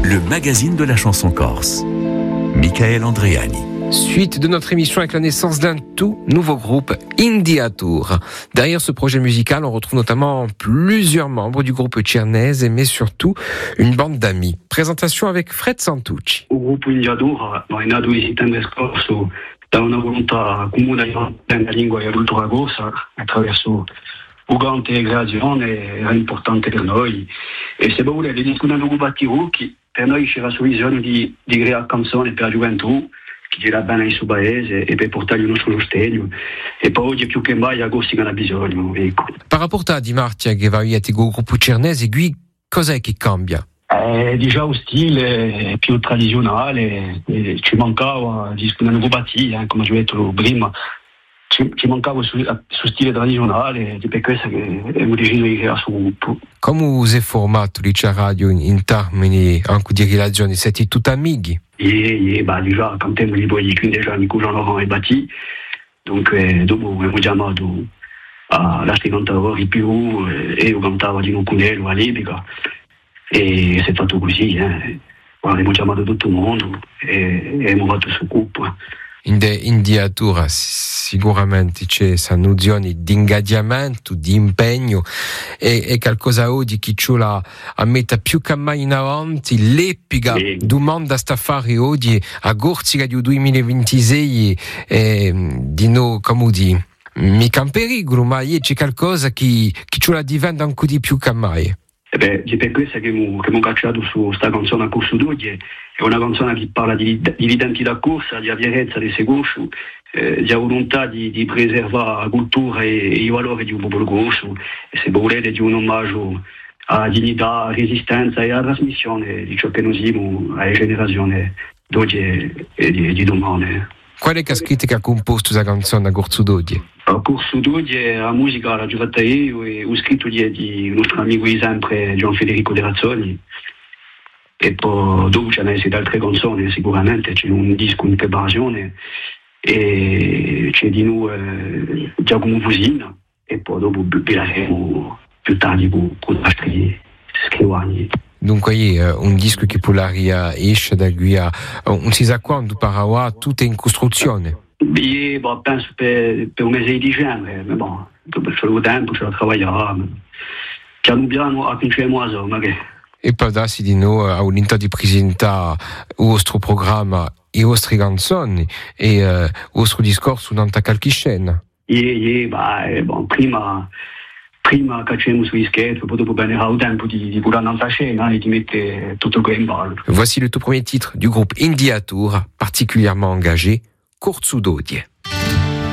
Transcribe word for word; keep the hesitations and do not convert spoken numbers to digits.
le magazine de la chanson corse. Michael Andreani. Suite de notre émission avec la naissance d'un tout nouveau groupe, India Tour. Derrière ce projet musical, on retrouve notamment plusieurs membres du groupe Cernese, mais surtout une bande d'amis. Présentation avec Fred Santucci. Il groupe India Tour è nato il settembre scorso da una volontà comune di mantenere la lingua e la cultura corsa attraverso ugante creazione era importante per noi. E se volete discutendo con Batti Rucchi, per noi c'era la visione di, di creare canzoni per la gioventù che gira bene nel suo paese e per portargli uno sullo stadio. E poi oggi più che mai la Corsica ne ha bisogno. Ecco. Par rapport a Di Martia che va a tego gruppo Cernese, qui cos'è che cambia? Eh, già lo stile più tradizionale, eh, ci mancava discutendo con Batti, eh, come ho detto prima. Ci, ci mancava su, su stile tradizionale, e per questo che abbiamo deciso di creare questo gruppo. Come si è formato la radio in, in termini anche di relazioni? Siete tutti amici? E, e bah, già cantiamo di poi di quindici anni con Jean-Laurent e Batti, dunque dopo abbiamo chiamato a cantatori più e io cantavo di non con lui a Libica e si è fatto così, eh. Abbiamo chiamato tutto il mondo e, e abbiamo fatto questo gruppo. In de India Tour sicuramente c'è questa nozione di ingaggiamento, di impegno e, e qualcosa oggi che ci la a mettere più che mai in avanti l'epica sì. domanda sta fare oggi a Corsica del duemilaventisei e di no, come di mica in pericolo, ma c'è qualcosa che, che ci la diventa ancora di più che mai. E beh, è per questo che abbiamo cacciato su questa canzone a corso d'oggi. È una canzone che parla di, di identità corsa, di avierezza del corso, eh, di volontà di, di preservare la cultura e, e i valori di un popolo corso, e se volete di un omaggio alla dignità, alla resistenza e alla trasmissione di ciò che noi siamo alle generazioni d'oggi e, e di, di domani. Qual è che ha scritto che ha composto questa canzone a corso d'oggi? A corso d'oggi la musica l'ha giocata io e ho scritto di, di nostro amico di sempre Gian Federico De Razzoli. E poi dopo ce ne sono altre canzoni sicuramente, c'è un disco in preparazione e c'è di noi eh, Giacomo Fusina e poi dopo parleremo più tardi con, con altri scrivani. Dunque è un disco che polaria esce da qui a non si sa quando parla, tutto è in costruzione. Beh, bah, penso per, per un mese di dicembre, ma bon, per il tempo c'è da lavorare, piano piano a cominciamo a zona che e poi darsi di noi a un'inter di presentare il nostro programma e le nostre canzoni e il uh, nostro discorso in qualche scena. Yeah, yeah, bah, bon, prima, prima cacciamo sugli scherzi, poi dopo bene il tempo di, di curare un'altra scena e di mettere tutto in ballo. Voici le tout premier titre du groupe India Tour, particulièrement engagé, Corso d'Odie.